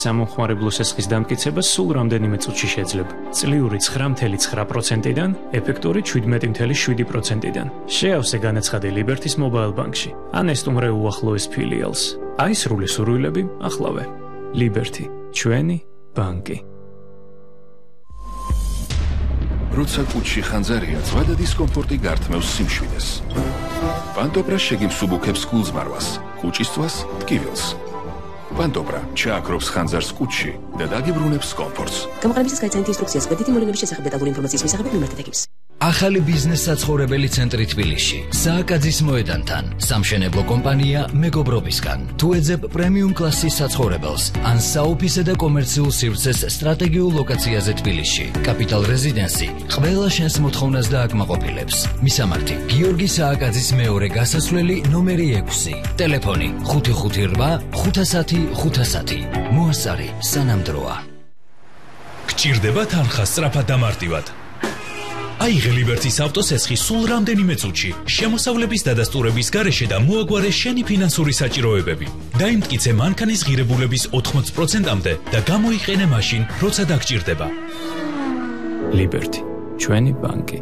სამომხმარებლო სესხის დამტკიცება სულ რამდენიმე წუთში შეძლება. წლიური 9.9%-დან, ეფექტური 17.7%-დან. შეავსე განაცხადი Liberty-ს Mobile Bank-ში. ან ესტუმრე უახლოეს ფილიალს. აისრული სურვილები ახლავე. Liberty, ჩვენი ბანკი. როცა კუჩში ხანძარია, ზღვა და დისკომფორტი გართმევს სიმშვიდეს. პანტოპრა შეგიმსუბუქებს გულზმარვას, კუჩისწვას ტკივილს. პანტოპრა ჩააქრობს ხანძარს კუჩში და დაგიბრუნებს კომფორტს. გამოყენებისას გაიცანით ინსტრუქციას გვერდითი მოვლენების შესახებ დეტალური ინფორმაციის მისაღებად მიმართეთ ეკიპს. ახალი ბიზნეს საცხოვრებელი ცენტრი თბილისში. სააკაძის მოედანთან, სამშენებლო კომპანია მეგობრობისგან. თუ ეძებ პრემიუმ კლასის საცხოვრებელს, ან საოფისე და კომერციულ სივრცეს სტრატეგიულ ლოკაციაზე თბილისში. კაპიტალ რეზიდენსი ყველა შენს მოთხოვნას დააკმაყოფილებს. მისამართი: გიორგი სააკაძის მეორე გასასვლელი ნომერი 6. ტელეფონი 558 510 510. მოასწარი სანამდროა. გჭირდება თანხა სწრაფად და მარტივად. აიღე Liberty-ს ავტოსესხი სულ რამდენიმე წუთში, შემოსავლების დადასტურების გარეშე და მოაგვარე შენი ფინანსური საჭიროებები. დაიმტკიცე მანქანის ღირებულების 80%-მდე და გამოიყენე მაშინ, როცა დაგჭირდება. Liberty, ჩვენი ბანკი.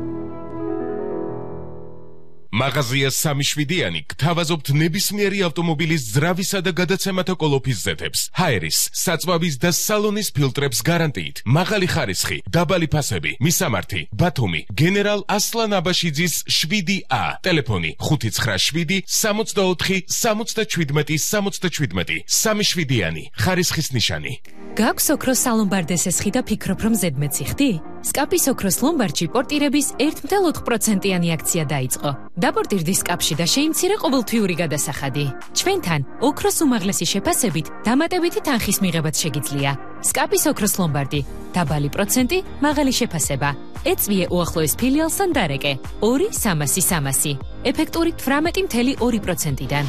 მაღაზია 3-7-იანი გთავაზობთ ნებისმიერი ავტომობილის ძრავისა და გადაცემათა კოლოფის ზეთებს, ჰაერის, საწვავის და სალონის ფილტრებს გარანტიით, მაღალი ხარისხი, დაბალი ფასები, მისამართი, ბათუმი, გენერალ ასლან აბაშიძის 7A, ტელეფონი 597 64 77 77, 3-7-იანი, ხარისხის ნიშანი. გაქვს ოქროს სალომბარდეს ესხი და ფიქრობ, რომ ზედმეცი ხდი? სკაპის ოქროს ლომბარდში პორტირების 1.4%-იანი აქცია დაიწყო. დაპორტირდი სკაპში და შეიმცირე ყოველთვიური გადასახადი. ჩვენთან ოქროს უმაღლესი შეფასებით დამატებითი თანხის მიღებაც შეგიძლია. სკაპის ოქროს ლომბარდი, დაბალი პროცენტი, მაღალი შეფასება. ეწვიე უახლოეს ფილიალს ან დარეკე 2-300-300, ეფექტური 18.2%-დან.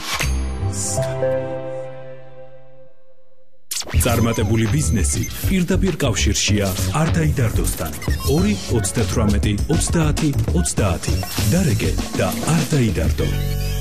წარმატებული ბიზნესი პირდაპირ კავშირშია არდაი დარდოსთან. 2-88-30-30. დარეკე და არდაი დარდო.